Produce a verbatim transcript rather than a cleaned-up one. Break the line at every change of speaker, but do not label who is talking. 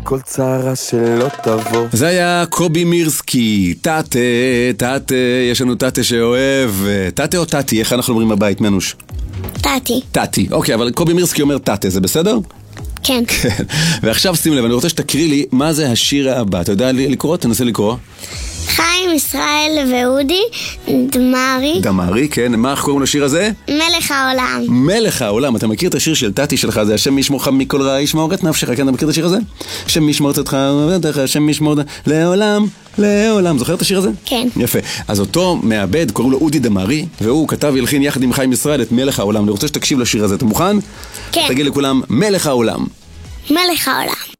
כל צערה שלא תבוא.
זה היה קובי מירסקי, טאטה, טאטה, יש לנו טאטה שאוהב. טאטה או טאטי? איך אנחנו אומרים בבית, מנוש?
טאטי.
טאטי, אוקיי, אבל קובי מירסקי אומר טאטה, זה בסדר?
כן.
כן. ועכשיו שים לב, אני רוצה שתקריא לי מה זה השיר הבא. אתה יודע לקרוא? תנסה לקרוא.
חיים, ישראל ואודי דמרי.
דמרי, כן. מה קוראים לשיר הזה?
מלך העולם.
מלך העולם. אתה מכיר את השיר של טאטי שלך? זה השם ישמורך מכל רע ישמור את נפשך. כן, אתה מכיר את השיר הזה? השם ישמור אותך, השם ישמור לעולם, לעולם. זוכר את השיר הזה?
כן.
יפה. אז אותו מעבד, קוראים לו אודי דמרי, והוא כתב ילחין יחד עם חיים ישראל את מלך העולם. אני רוצה שתקשיב לשיר הזה. אתה מוכן?
כן.
תגיד לכולם, מלך העולם.
מלך העולם.